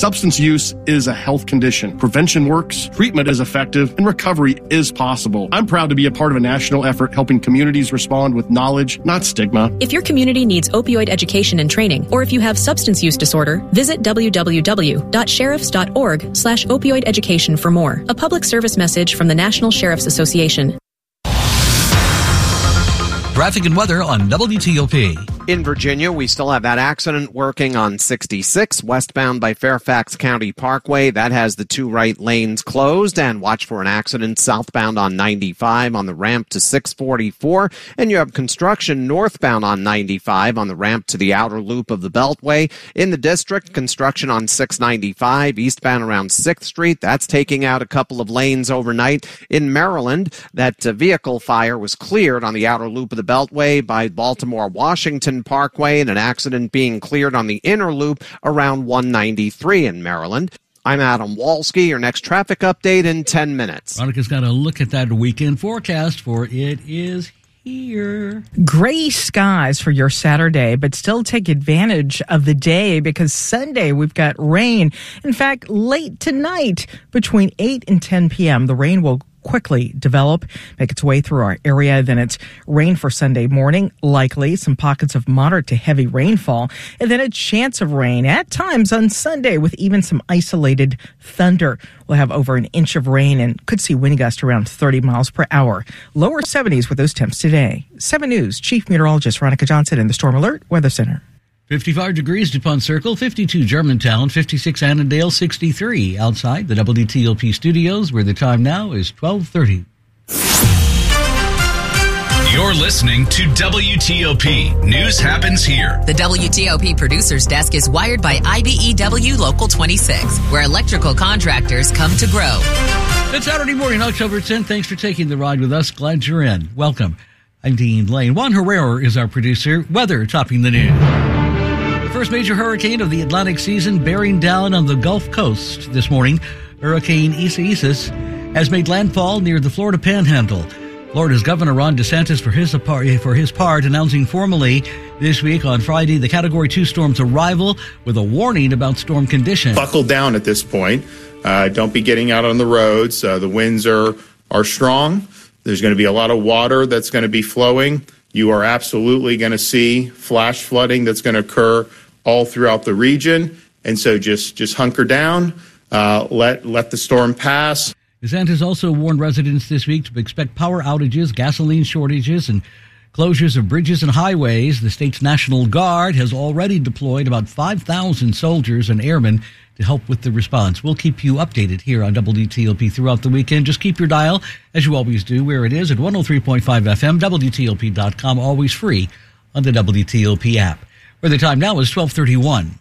Substance use is a health condition. Prevention works, treatment is effective, and recovery is possible. I'm proud to be a part of a national effort helping communities respond with knowledge, not stigma. If your community needs opioid education and training, or if you have substance use disorder, visit www.sheriffs.org/opioid education for more. A public service message from the National Sheriff's Association. Traffic and weather on WTOP. In Virginia, we still have that accident working on 66 westbound by Fairfax County Parkway. That has the two right lanes closed. And watch for an accident southbound on 95 on the ramp to 644. And you have construction northbound on 95 on the ramp to the outer loop of the Beltway. In the district, construction on 695 eastbound around 6th Street. That's taking out a couple of lanes overnight. In Maryland, that vehicle fire was cleared on the outer loop of the Beltway by Baltimore-Washington Parkway, and an accident being cleared on the inner loop around 193 in Maryland. I'm Adam Walski. Your next traffic update in 10 minutes. Veronica's got a look at that weekend forecast for it is here. Gray skies for your Saturday, but still take advantage of the day because Sunday we've got rain. In fact, late tonight between 8 and 10 p.m., the rain will quickly develop, make its way through our area. Then it's rain for Sunday morning, likely some pockets of moderate to heavy rainfall, and then a chance of rain at times on Sunday with even some isolated thunder. We'll have over an inch of rain and could see wind gusts around 30 miles per hour. Lower 70s with those temps today. 7 News Chief Meteorologist Veronica Johnson in the Storm Alert Weather Center. 55 degrees DuPont Circle, 52 Germantown, 56 Annandale, 63 outside the WTOP studios, where the time now is 12:30. You're listening to WTOP. News happens here. The WTOP Producers Desk is wired by IBEW Local 26, where electrical contractors come to grow. It's Saturday morning, October 10th. Thanks for taking the ride with us. Glad you're in. Welcome. I'm Dean Lane. Juan Herrera is our producer. Weather topping the news. First major hurricane of the Atlantic season bearing down on the Gulf Coast this morning. Hurricane Isaias has made landfall near the Florida Panhandle. Florida's Governor Ron DeSantis, for his part, announcing formally this week on Friday the Category 2 storm's arrival with a warning about storm conditions. Buckle down at this point. Don't be getting out on the roads. The winds are strong. There's going to be a lot of water that's going to be flowing. You are absolutely going to see flash flooding that's going to occur all throughout the region. And so just hunker down, let the storm pass. DeSantis also warned residents this week to expect power outages, gasoline shortages, and closures of bridges and highways. The state's National Guard has already deployed about 5,000 soldiers and airmen to help with the response. We'll keep you updated here on WTOP throughout the weekend. Just keep your dial, as you always do, where it is at 103.5 FM, WTOP.com, always free on the WTOP app. Where the time now is 12:31.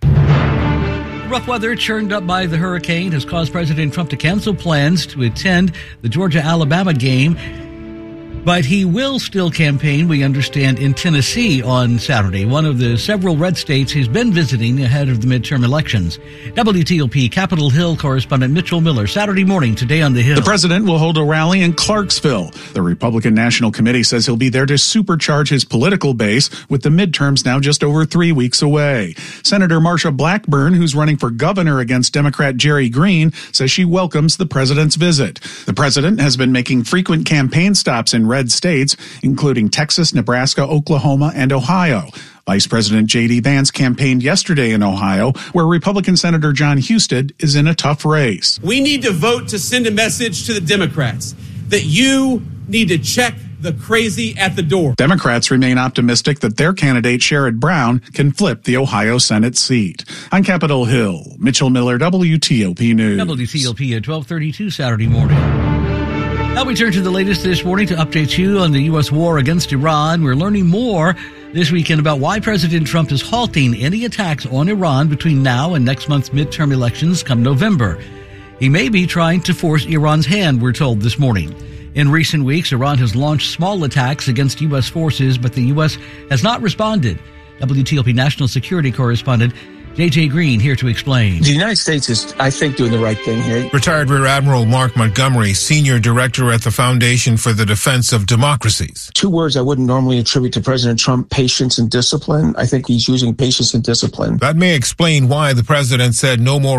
Rough weather churned up by the hurricane has caused President Trump to cancel plans to attend the Georgia-Alabama game. But he will still campaign, we understand, in Tennessee on Saturday, one of the several red states he's been visiting ahead of the midterm elections. WTOP Capitol Hill correspondent Mitchell Miller, Saturday morning, Today on the Hill. The president will hold a rally in Clarksville. The Republican National Committee says he'll be there to supercharge his political base with the midterms now just over 3 weeks away. Senator Marsha Blackburn, who's running for governor against Democrat Jerry Green, says she welcomes the president's visit. The president has been making frequent campaign stops in red states, including Texas, Nebraska, Oklahoma, and Ohio. Vice President J.D. Vance campaigned yesterday in Ohio, where Republican Senator John Husted is in a tough race. We need to vote to send a message to the Democrats that you need to check the crazy at the door. Democrats remain optimistic that their candidate, Sherrod Brown, can flip the Ohio Senate seat. On Capitol Hill, Mitchell Miller, WTOP News. WTOP at 12:32 Saturday morning. Now we turn to the latest this morning to update you on the U.S. war against Iran. We're learning more this weekend about why President Trump is halting any attacks on Iran between now and next month's midterm elections come November. He may be trying to force Iran's hand, we're told this morning. In recent weeks, Iran has launched small attacks against U.S. forces, but the U.S. has not responded. WTOP national security correspondent J.J. Green here to explain. The United States is, I think, doing the right thing here. Retired Rear Admiral Mark Montgomery, Senior Director at the Foundation for the Defense of Democracies. Two words I wouldn't normally attribute to President Trump, patience and discipline. I think he's using patience and discipline. That may explain why the president said no more